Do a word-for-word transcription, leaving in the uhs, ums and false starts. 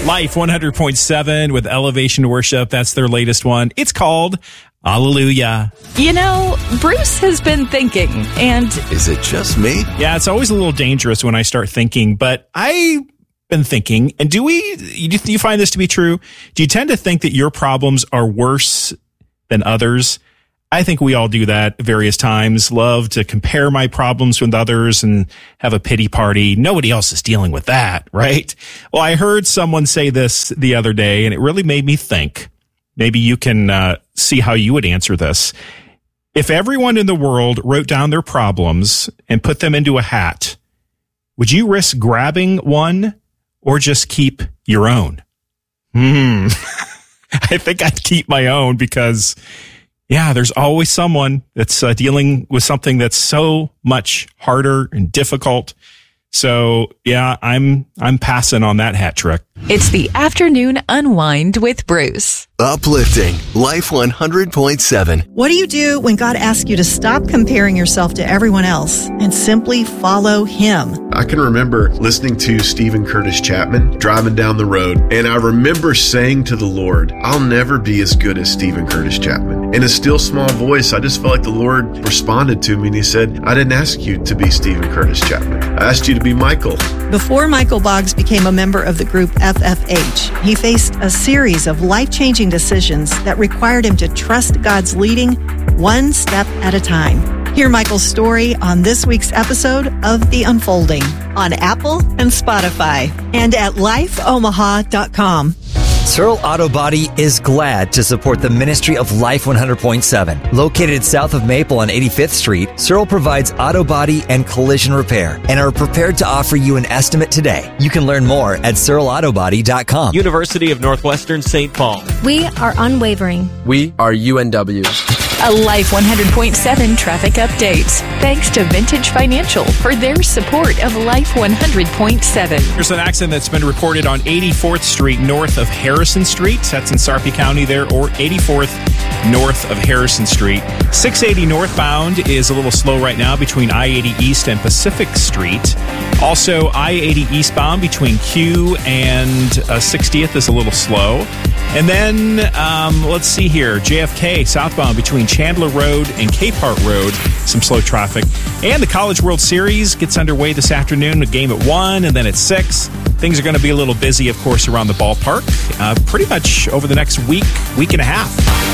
Life one hundred point seven with Elevation Worship. That's their latest one. It's called Hallelujah. You know, Bruce has been thinking, and... Is it just me? Yeah, it's always a little dangerous when I start thinking, but I've been thinking, and do we, do you find this to be true? Do you tend to think that your problems are worse than others? I think we all do that at various times. Love to compare my problems with others and have a pity party. Nobody else is dealing with that, right? Well, I heard someone say this the other day, and it really made me think. Maybe you can uh, see how you would answer this. If everyone in the world wrote down their problems and put them into a hat, would you risk grabbing one or just keep your own? Hmm. I think I'd keep my own because... yeah, there's always someone that's uh, dealing with something that's so much harder and difficult. So, yeah, I'm I'm passing on that hat trick. It's the Afternoon Unwind with Bruce. Uplifting. Life one hundred point seven. What do you do when God asks you to stop comparing yourself to everyone else and simply follow Him? I can remember listening to Stephen Curtis Chapman driving down the road, and I remember saying to the Lord, I'll never be as good as Stephen Curtis Chapman. In a still small voice, I just felt like the Lord responded to me, and He said, I didn't ask you to be Stephen Curtis Chapman. I asked you to be Michael. Before Michael Boggs became a member of the group F F H, he faced a series of life-changing decisions that required him to trust God's leading one step at a time. Hear Michael's story on this week's episode of The Unfolding on Apple and Spotify and at life omaha dot com. Searle Auto Body is glad to support the ministry of Life one hundred point seven. Located south of Maple on eighty-fifth Street, Searle provides auto body and collision repair and are prepared to offer you an estimate today. You can learn more at searle auto body dot com. University of Northwestern Saint Paul. We are unwavering. We are U N W. A Life one hundred point seven traffic update. Thanks to Vintage Financial for their support of Life one hundred point seven. There's an accident that's been reported on eighty-fourth Street north of Harrison Street. That's in Sarpy County there, or eighty-fourth north of Harrison Street. six eighty northbound is a little slow right now between I eighty East and Pacific Street. Also, I eighty eastbound between Q and uh, sixtieth is a little slow. And then, um, let's see here, J F K southbound between Chandler Road and Capehart Road, some slow traffic. And the College World Series gets underway this afternoon, a game at one and then at six. Things are going to be a little busy, of course, around the ballpark, uh, pretty much over the next week, week and a half.